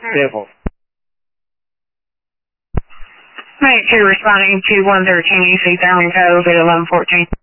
Vehicle. Make sure responding to 113 EC Thermal Code at 1114.